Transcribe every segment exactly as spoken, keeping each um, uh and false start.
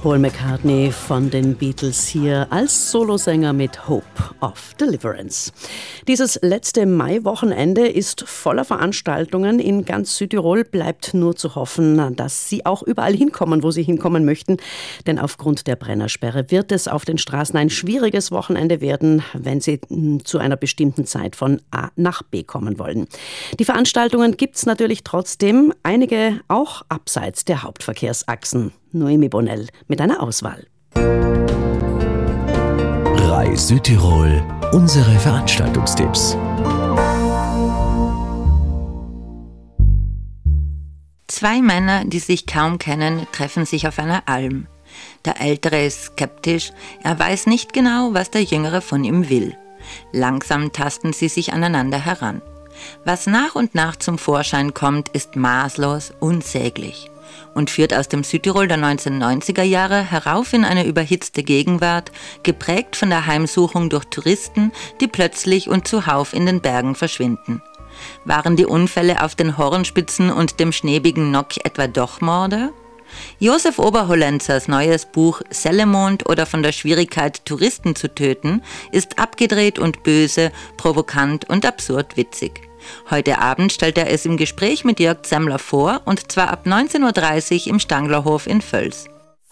Paul McCartney von den Beatles hier als Solosänger mit Hope of Deliverance. Dieses letzte Maiwochenende ist voller Veranstaltungen in ganz Südtirol. Bleibt nur zu hoffen, dass Sie auch überall hinkommen, wo Sie hinkommen möchten. Denn aufgrund der Brennersperre wird es auf den Straßen ein schwieriges Wochenende werden, wenn Sie zu einer bestimmten Zeit von A nach B kommen wollen. Die Veranstaltungen gibt es natürlich trotzdem, einige auch abseits der Hauptverkehrsachsen. Noemi Bonnell mit einer Auswahl. Reis Südtirol, unsere Veranstaltungstipps. Zwei Männer, die sich kaum kennen, treffen sich auf einer Alm. Der Ältere ist skeptisch, er weiß nicht genau, was der Jüngere von ihm will. Langsam tasten sie sich aneinander heran. Was nach und nach zum Vorschein kommt, ist maßlos, unsäglich und führt aus dem Südtirol der neunzehnhundertneunziger Jahre herauf in eine überhitzte Gegenwart, geprägt von der Heimsuchung durch Touristen, die plötzlich und zuhauf in den Bergen verschwinden. Waren die Unfälle auf den Hornspitzen und dem schneebigen Nock etwa doch Morde? Josef Oberhollenzers neues Buch Sellemond oder von der Schwierigkeit, Touristen zu töten, ist abgedreht und böse, provokant und absurd witzig. Heute Abend stellt er es im Gespräch mit Jörg Zemmler vor, und zwar ab neunzehn Uhr dreißig im Stanglerhof in Völs.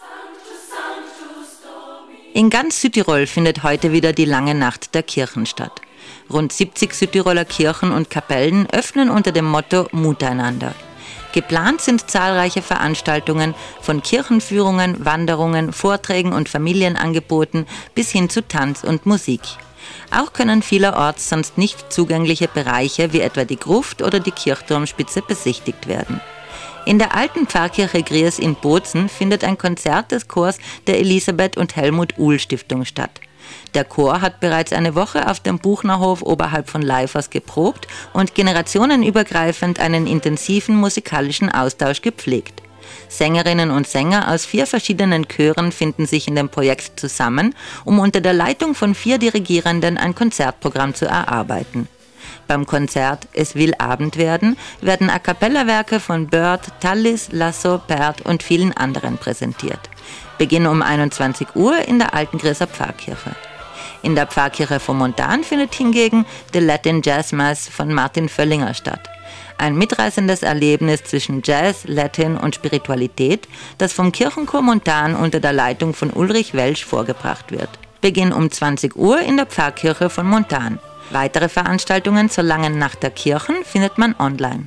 In ganz Südtirol findet heute wieder die lange Nacht der Kirchen statt. Rund siebzig Südtiroler Kirchen und Kapellen öffnen unter dem Motto Muteinander. Geplant sind zahlreiche Veranstaltungen von Kirchenführungen, Wanderungen, Vorträgen und Familienangeboten bis hin zu Tanz und Musik. Auch können vielerorts sonst nicht zugängliche Bereiche wie etwa die Gruft oder die Kirchturmspitze besichtigt werden. In der alten Pfarrkirche Gries in Bozen findet ein Konzert des Chors der Elisabeth und Helmut Uhl Stiftung statt. Der Chor hat bereits eine Woche auf dem Buchnerhof oberhalb von Leifers geprobt und generationenübergreifend einen intensiven musikalischen Austausch gepflegt. Sängerinnen und Sänger aus vier verschiedenen Chören finden sich in dem Projekt zusammen, um unter der Leitung von vier Dirigierenden ein Konzertprogramm zu erarbeiten. Beim Konzert Es will Abend werden werden A-cappella-Werke von Bird, Tallis, Lasso, Perth und vielen anderen präsentiert. Beginn um einundzwanzig Uhr in der alten Grieser Pfarrkirche. In der Pfarrkirche von Montan findet hingegen The Latin Jazz Mass von Martin Völlinger statt. Ein mitreißendes Erlebnis zwischen Jazz, Latin und Spiritualität, das vom Kirchenchor Montan unter der Leitung von Ulrich Welsch vorgebracht wird. Beginn um zwanzig Uhr in der Pfarrkirche von Montan. Weitere Veranstaltungen zur langen Nacht der Kirchen findet man online.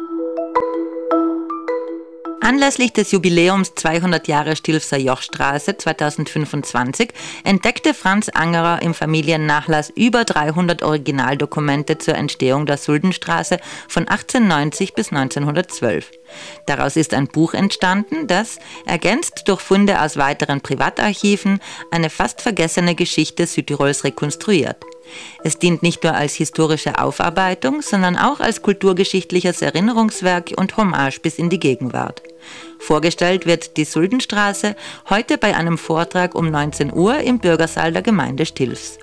Anlässlich des Jubiläums zweihundert Jahre Stilfser Jochstraße zweitausendfünfundzwanzig entdeckte Franz Angerer im Familiennachlass über dreihundert Originaldokumente zur Entstehung der Suldenstraße von achtzehnhundertneunzig bis neunzehnhundertzwölf. Daraus ist ein Buch entstanden, das, ergänzt durch Funde aus weiteren Privatarchiven, eine fast vergessene Geschichte Südtirols rekonstruiert. Es dient nicht nur als historische Aufarbeitung, sondern auch als kulturgeschichtliches Erinnerungswerk und Hommage bis in die Gegenwart. Vorgestellt wird die Suldenstraße heute bei einem Vortrag um neunzehn Uhr im Bürgersaal der Gemeinde Stilfs.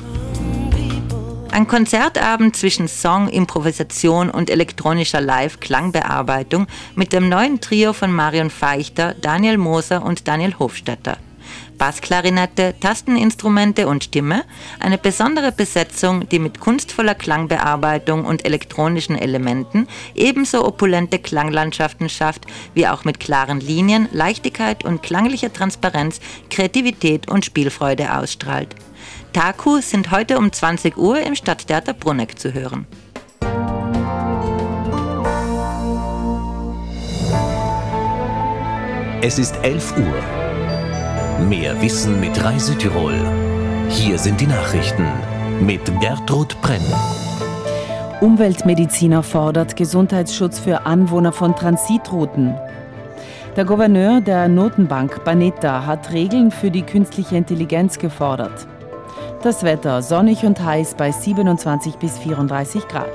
Ein Konzertabend zwischen Song, Improvisation und elektronischer Live-Klangbearbeitung mit dem neuen Trio von Marion Feichter, Daniel Moser und Daniel Hofstetter. Bassklarinette, Tasteninstrumente und Stimme, eine besondere Besetzung, die mit kunstvoller Klangbearbeitung und elektronischen Elementen ebenso opulente Klanglandschaften schafft, wie auch mit klaren Linien, Leichtigkeit und klanglicher Transparenz Kreativität und Spielfreude ausstrahlt. Taku sind heute um zwanzig Uhr im Stadttheater Bruneck zu hören. Es ist elf Uhr. Mehr Wissen mit Reis Südtirol. Hier sind die Nachrichten mit Gertrud Brenn. Umweltmediziner fordert Gesundheitsschutz für Anwohner von Transitrouten. Der Gouverneur der Notenbank Banetta hat Regeln für die künstliche Intelligenz gefordert. Das Wetter sonnig und heiß bei siebenundzwanzig bis vierunddreißig Grad.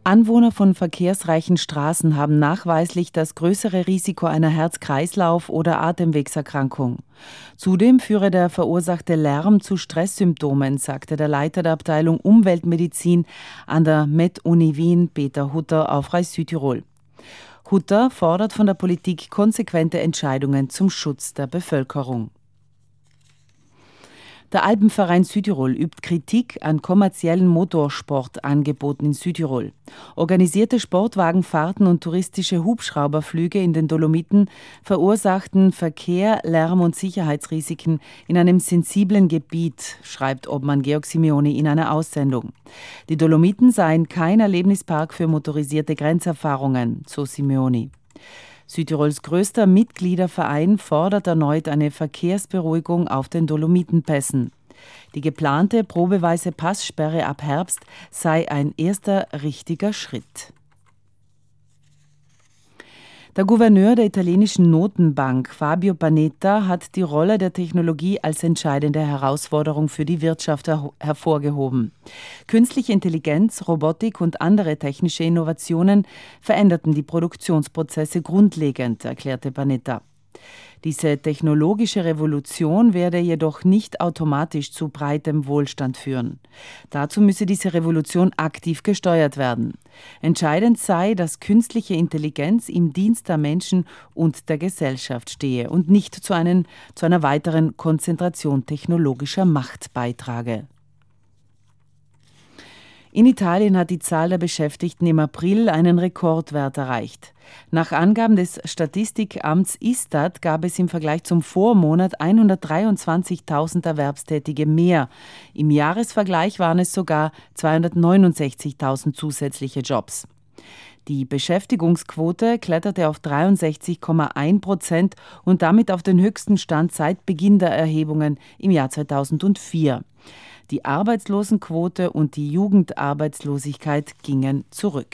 Anwohner von verkehrsreichen Straßen haben nachweislich das größere Risiko einer Herz-Kreislauf- oder Atemwegserkrankung. Zudem führe der verursachte Lärm zu Stresssymptomen, sagte der Leiter der Abteilung Umweltmedizin an der Med-Uni Wien, Peter Hutter, auf Rai Südtirol. Hutter fordert von der Politik konsequente Entscheidungen zum Schutz der Bevölkerung. Der Alpenverein Südtirol übt Kritik an kommerziellen Motorsportangeboten in Südtirol. Organisierte Sportwagenfahrten und touristische Hubschrauberflüge in den Dolomiten verursachten Verkehr, Lärm und Sicherheitsrisiken in einem sensiblen Gebiet, schreibt Obmann Georg Simeoni in einer Aussendung. Die Dolomiten seien kein Erlebnispark für motorisierte Grenzerfahrungen, so Simeoni. Südtirols größter Mitgliederverein fordert erneut eine Verkehrsberuhigung auf den Dolomitenpässen. Die geplante probeweise Passsperre ab Herbst sei ein erster richtiger Schritt. Der Gouverneur der italienischen Notenbank, Fabio Panetta, hat die Rolle der Technologie als entscheidende Herausforderung für die Wirtschaft her- hervorgehoben. Künstliche Intelligenz, Robotik und andere technische Innovationen veränderten die Produktionsprozesse grundlegend, erklärte Panetta. Diese technologische Revolution werde jedoch nicht automatisch zu breitem Wohlstand führen. Dazu müsse diese Revolution aktiv gesteuert werden. Entscheidend sei, dass künstliche Intelligenz im Dienst der Menschen und der Gesellschaft stehe und nicht zu, einen, zu einer weiteren Konzentration technologischer Macht beitrage. In Italien hat die Zahl der Beschäftigten im April einen Rekordwert erreicht. Nach Angaben des Statistikamts Istat gab es im Vergleich zum Vormonat hundertdreiundzwanzigtausend Erwerbstätige mehr. Im Jahresvergleich waren es sogar zweihundertneunundsechzigtausend zusätzliche Jobs. Die Beschäftigungsquote kletterte auf dreiundsechzig Komma eins Prozent und damit auf den höchsten Stand seit Beginn der Erhebungen im Jahr zweitausendvier. Die Arbeitslosenquote und die Jugendarbeitslosigkeit gingen zurück.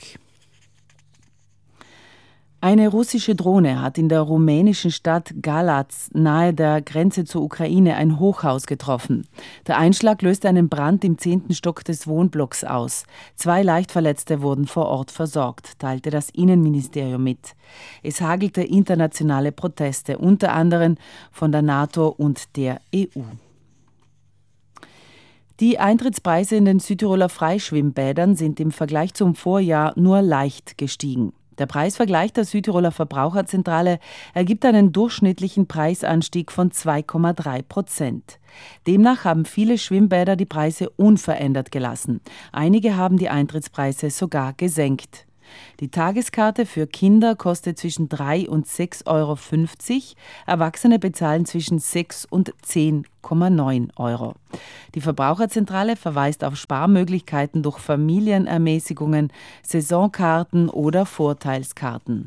Eine russische Drohne hat in der rumänischen Stadt Galați nahe der Grenze zur Ukraine ein Hochhaus getroffen. Der Einschlag löste einen Brand im zehnten Stock des Wohnblocks aus. Zwei Leichtverletzte wurden vor Ort versorgt, teilte das Innenministerium mit. Es hagelte internationale Proteste, unter anderem von der NATO und der E U. Die Eintrittspreise in den Südtiroler Freischwimmbädern sind im Vergleich zum Vorjahr nur leicht gestiegen. Der Preisvergleich der Südtiroler Verbraucherzentrale ergibt einen durchschnittlichen Preisanstieg von zwei Komma drei Prozent. Demnach haben viele Schwimmbäder die Preise unverändert gelassen. Einige haben die Eintrittspreise sogar gesenkt. Die Tageskarte für Kinder kostet zwischen drei und sechs Euro fünfzig, Erwachsene bezahlen zwischen sechs und zehn Komma neun Euro. Die Verbraucherzentrale verweist auf Sparmöglichkeiten durch Familienermäßigungen, Saisonkarten oder Vorteilskarten.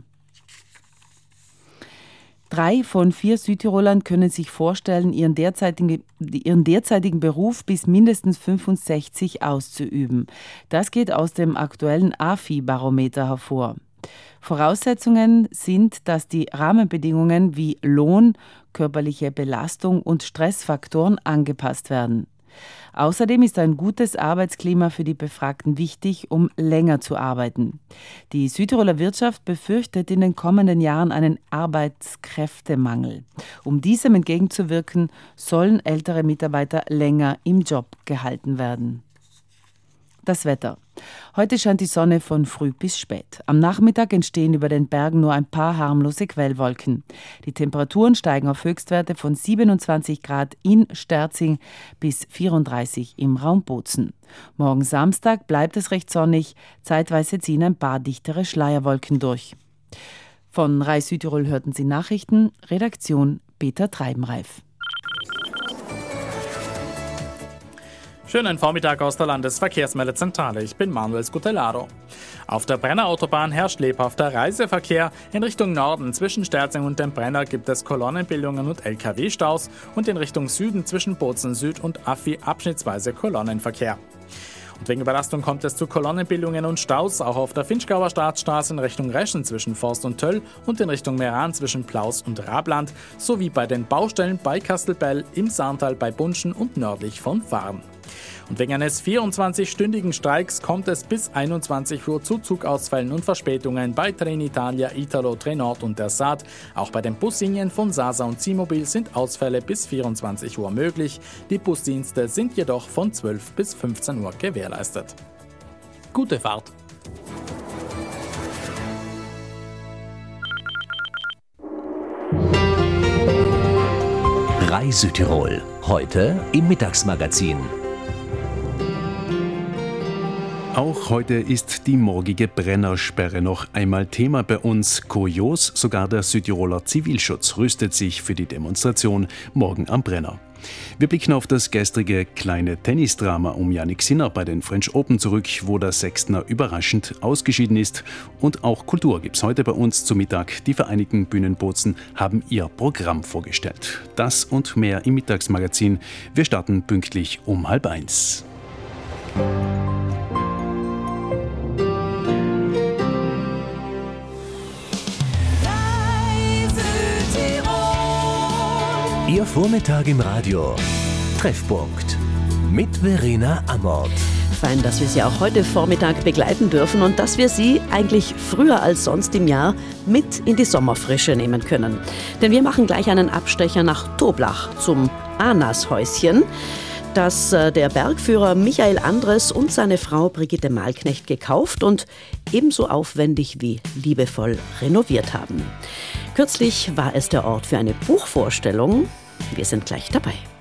Drei von vier Südtirolern können sich vorstellen, ihren derzeitigen, ihren derzeitigen Beruf bis mindestens fünfundsechzig auszuüben. Das geht aus dem aktuellen A F I-Barometer hervor. Voraussetzungen sind, dass die Rahmenbedingungen wie Lohn, körperliche Belastung und Stressfaktoren angepasst werden. Außerdem ist ein gutes Arbeitsklima für die Befragten wichtig, um länger zu arbeiten. Die Südtiroler Wirtschaft befürchtet in den kommenden Jahren einen Arbeitskräftemangel. Um diesem entgegenzuwirken, sollen ältere Mitarbeiter länger im Job gehalten werden. Das Wetter. Heute scheint die Sonne von früh bis spät. Am Nachmittag entstehen über den Bergen nur ein paar harmlose Quellwolken. Die Temperaturen steigen auf Höchstwerte von siebenundzwanzig Grad in Sterzing bis vierunddreißig im Raum Bozen. Morgen Samstag bleibt es recht sonnig, zeitweise ziehen ein paar dichtere Schleierwolken durch. Von Rai Südtirol hörten Sie Nachrichten, Redaktion Peter Treibenreif. Schönen Vormittag aus der Landesverkehrsmeldezentrale. Ich bin Manuel Scutelaro. Auf der Brennerautobahn herrscht lebhafter Reiseverkehr. In Richtung Norden zwischen Sterzing und dem Brenner gibt es Kolonnenbildungen und L K W-Staus und in Richtung Süden zwischen Bozen Süd und Affi abschnittsweise Kolonnenverkehr. Und wegen Überlastung kommt es zu Kolonnenbildungen und Staus, auch auf der Finchgauer Staatsstraße in Richtung Reschen zwischen Forst und Töll und in Richtung Meran zwischen Plaus und Rabland, sowie bei den Baustellen bei Kastelbell, im Saartal bei Bunschen und nördlich von Farn. Und wegen eines vierundzwanzig-stündigen Streiks kommt es bis einundzwanzig Uhr zu Zugausfällen und Verspätungen bei Trenitalia, Italo, Trenord und der Saat. Auch bei den Buslinien von Sasa und Simobil sind Ausfälle bis vierundzwanzig Uhr möglich. Die Busdienste sind jedoch von zwölf bis fünfzehn Uhr gewährleistet. Gute Fahrt! Rai Südtirol, heute im Mittagsmagazin. Auch heute ist die morgige Brennersperre noch einmal Thema bei uns. Kurios, sogar der Südtiroler Zivilschutz rüstet sich für die Demonstration morgen am Brenner. Wir blicken auf das gestrige kleine Tennisdrama um Jannik Sinner bei den French Open zurück, wo der Sechstner überraschend ausgeschieden ist. Und auch Kultur gibt's heute bei uns zu Mittag. Die Vereinigten Bühnenbozen haben ihr Programm vorgestellt. Das und mehr im Mittagsmagazin. Wir starten pünktlich um halb eins. Ihr Vormittag im Radio. Treffpunkt mit Verena Amort. Fein, dass wir Sie auch heute Vormittag begleiten dürfen und dass wir Sie eigentlich früher als sonst im Jahr mit in die Sommerfrische nehmen können. Denn wir machen gleich einen Abstecher nach Toblach zum Anas-Häuschen, das der Bergführer Michael Andres und seine Frau Brigitte Malknecht gekauft und ebenso aufwendig wie liebevoll renoviert haben. Kürzlich war es der Ort für eine Buchvorstellung. Wir sind gleich dabei.